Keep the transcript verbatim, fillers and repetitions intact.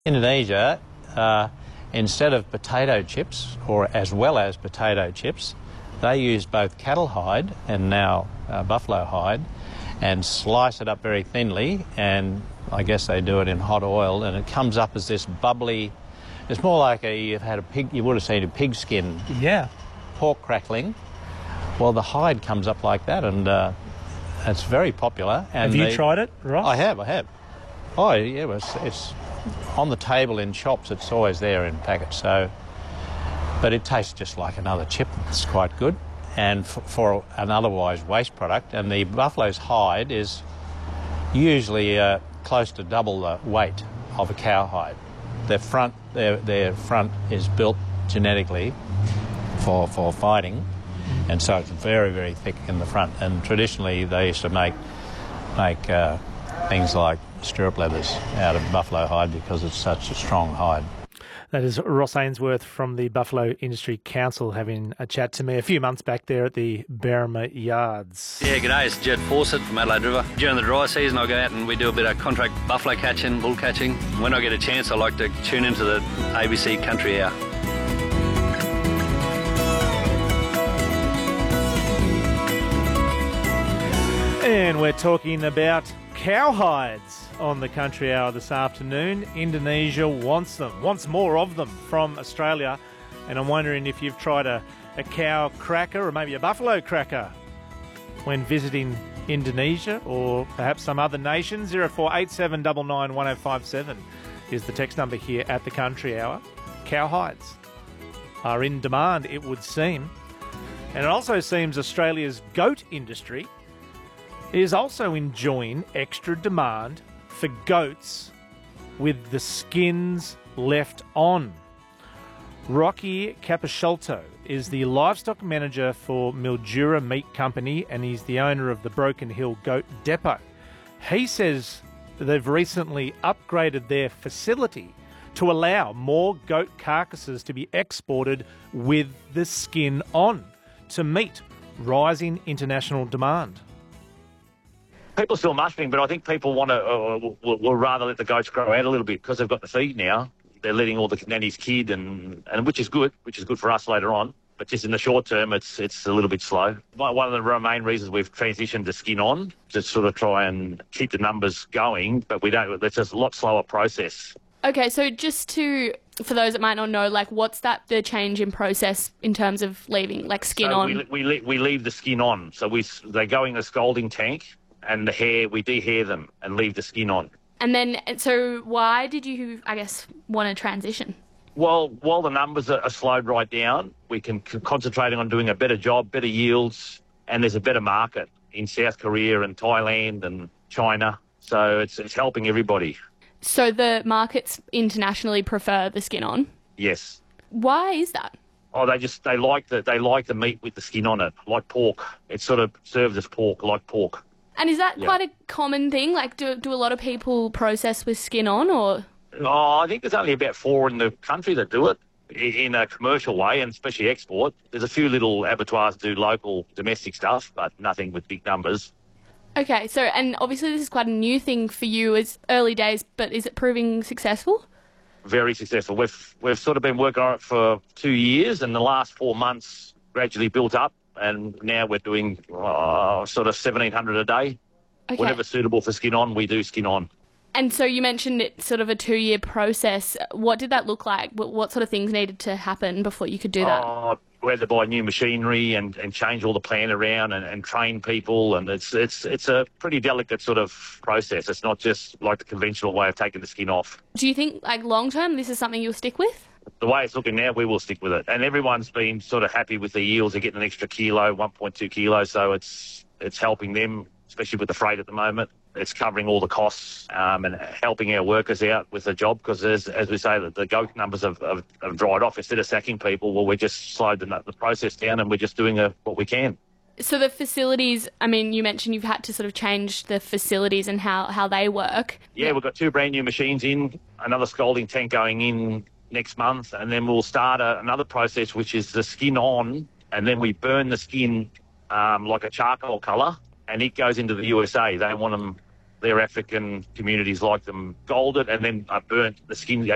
Indonesia, uh, instead of potato chips, or as well as potato chips, they use both cattle hide and now uh, buffalo hide and slice it up very thinly, and I guess they do it in hot oil, and it comes up as this bubbly, it's more like a, you've had a pig, you would have seen a pig skin. Yeah. Pork crackling. Well, the hide comes up like that, and uh, it's very popular. And have you they, tried it, Ross? I have, I have. Oh, yeah, it's, it's on the table in shops, it's always there in packets, so, but it tastes just like another chip. It's quite good, and for, for an otherwise waste product. And the buffalo's hide is usually uh, close to double the weight of a cow hide. Their front, their, their front is built genetically for, for fighting, and so it's very, very thick in the front. And traditionally they used to make, make uh, things like stirrup leathers out of buffalo hide because it's such a strong hide. That is Ross Ainsworth from the Buffalo Industry Council having a chat to me a few months back there at the Berrima Yards. Yeah, g'day, it's Jed Fawcett from Adelaide River. During the dry season I go out and we do a bit of contract buffalo catching, bull catching. When I get a chance I like to tune into the A B C Country Hour. And we're talking about cowhides on the Country Hour this afternoon. Indonesia wants them, wants more of them from Australia. And I'm wondering if you've tried a, a cow cracker or maybe a buffalo cracker when visiting Indonesia or perhaps some other nation. zero four eight seven nine nine one oh five seven is the text number here at the Country Hour. Cowhides are in demand, it would seem. And it also seems Australia's goat industry is also enjoying extra demand for goats with the skins left on. Rocky Capuscelto is the livestock manager for Mildura Meat Company, and he's the owner of the Broken Hill Goat Depot. He says they've recently upgraded their facility to allow more goat carcasses to be exported with the skin on to meet rising international demand. People still mushing, but I think people want to, uh, will, will rather let the goats grow out a little bit because they've got the feed now. They're letting all the nannies kid, and, and which is good, which is good for us later on. But just in the short term, it's it's a little bit slow. One of the main reasons we've transitioned to skin on to sort of try and keep the numbers going, but we don't. It's just a lot slower process. Okay, so just to, for those that might not know, like what's that, the change in process in terms of leaving, like skin so on? We, we, we leave the skin on. So we they go in a scalding tank, and the hair, we dehair them and leave the skin on. And then, so why did you, I guess, want to transition? Well, while the numbers are, are slowed right down, we can c- concentrate on doing a better job, better yields, and there's a better market in South Korea and Thailand and China. So it's it's helping everybody. So the markets internationally prefer the skin on? Yes. Why is that? Oh, they just, they like the, they like the meat with the skin on it, like pork. It sort of serves as pork, like pork. And is that Yeah. quite a common thing? Like, do do a lot of people process with skin on, or? Oh, I think there's only about four in the country that do it in a commercial way, and especially export. There's a few little abattoirs do local domestic stuff, but nothing with big numbers. Okay, so, and obviously this is quite a new thing for you. It's early days, but is it proving successful? Very successful. We've we've sort of been working on it for two years, and the last four months gradually built up. And now we're doing uh, sort of seventeen hundred a day. Okay. Whatever's suitable for skin on, we do skin on. And so you mentioned it's sort of a two-year process. What did that look like? What, what sort of things needed to happen before you could do that? Uh, we had to buy new machinery and, and change all the plan around and, and train people. And it's it's it's a pretty delicate sort of process. It's not just like the conventional way of taking the skin off. Do you think, like, long-term, this is something you'll stick with? The way it's looking now, we will stick with it. And everyone's been sort of happy with the yields. They're getting an extra kilo, one point two kilos, so it's it's helping them, especially with the freight at the moment. It's covering all the costs um, and helping our workers out with the job because, as, as we say, the, the goat numbers have, have, have dried off. Instead of sacking people, well, we just slowed the, the process down and we're just doing a, what we can. So the facilities, I mean, you mentioned you've had to sort of change the facilities and how, how they work. Yeah, we've got two brand new machines in, another scalding tank going in next month, and then we'll start a, another process, which is the skin on, and then we burn the skin um, like a charcoal colour, and it goes into the U S A. They want them, their African communities like them golded, and then uh, burnt the skin